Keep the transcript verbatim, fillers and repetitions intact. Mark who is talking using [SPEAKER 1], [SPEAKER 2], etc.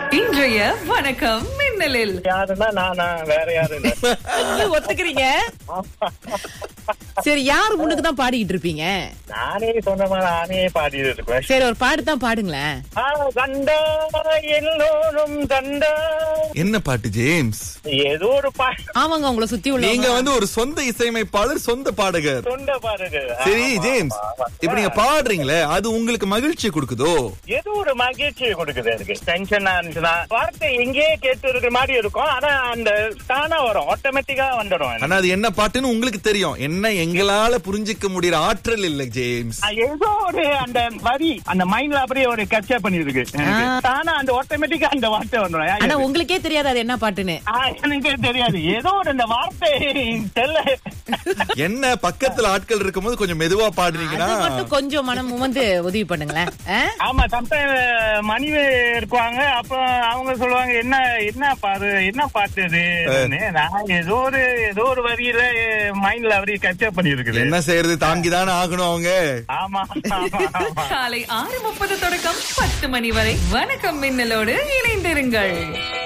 [SPEAKER 1] இன்றைய வணக்கம் மின்னலில்
[SPEAKER 2] யாருன்னா நானா, வேற யாரு இல்ல.
[SPEAKER 3] ஒத்துக்கிறீங்க? சரி, யாரு முன்னுக்கு தான் பாடிக்கிட்டு இருப்பீங்க?
[SPEAKER 2] நானே சொந்தமா நானே பாடிட்டு இருக்கேன்.
[SPEAKER 3] சரி, ஒரு பாட்டு தான் பாடுங்களேன்.
[SPEAKER 2] ஆ, கண்டா எல்லோரும் கண்டா.
[SPEAKER 4] என்ன பாட்டு ஜேம்ஸ்?
[SPEAKER 2] ஏதோ ஒரு பாட்டு.
[SPEAKER 3] ஆமாங்க, உங்களை சுத்தி உள்ள
[SPEAKER 4] நீங்க வந்து ஒரு சொந்த இசையமைப்பாளர், சொந்த பாடகர்.
[SPEAKER 2] சொந்த பாருங்க.
[SPEAKER 4] சரி ஜேம்ஸ், இப்ப நீங்க பாடுறீங்களே, அது உங்களுக்கு மகிழ்ச்சி கொடுக்குதோ?
[SPEAKER 2] ஏதோ ஒரு மகிழ்ச்சியை கொடுக்குது. எனக்கு டென்ஷனா இருந்துச்சுன்னா வார்த்தை எங்கேயே கேட்டு இருக்கிற மாதிரி இருக்கும். ஆனா அந்த தானா வரும், ஆட்டோமேட்டிக்கா வந்துடும்.
[SPEAKER 4] ஆனா அது என்ன பாட்டுன்னு உங்களுக்கு தெரியும். என்ன எங்களால புரிஞ்சிக்க முடியற ஆற்றல் இல்ல ஜேம்ஸ்.
[SPEAKER 2] ஏதோ ஒரு அந்த வரி அந்த மைண்ட்ல அப்படியே ஒரு கேப்சர் பண்ணிருக்கு. தானா அந்த ஆட்டோமேட்டிக்கா அந்த வார்த்தை வந்துடும்.
[SPEAKER 3] ஆனா உங்களுக்கே தெரியாது அது என்ன பாட்டுன்னு.
[SPEAKER 2] எனக்கு தெரியாது. ஏதோ ஒரு அந்த வார்த்தை தெரியல.
[SPEAKER 4] என்ன பக்கத்துல ஆட்கள் இருக்கும்போது கொஞ்சம் மெதுவா பாடுறீங்கன்னா
[SPEAKER 3] அது மட்டும் கொஞ்சம் மனம் வந்து உதவி பண்ணுங்களேன்.
[SPEAKER 2] ஆமா, சம்டைம் மனைவி இருக்குவாங்க. அப்ப அவங்க சொல்லுவாங்க, என்ன என்ன பாரு என்ன பாட்டு இது. நான் ஏதோ ஒரு ஏதோ ஒரு வரியில மைண்ட்ல அப்படியே கேப்சர் பண்ணி இருக்குது.
[SPEAKER 4] என்ன செய்யறது, தாங்கிதானே ஆகணும் அவங்க.
[SPEAKER 2] ஆமா,
[SPEAKER 1] காலை ஆறு முப்பது தொடக்கம் பத்து மணி வரை வணக்கம் மின்னலோடு இணைந்திருங்கள்.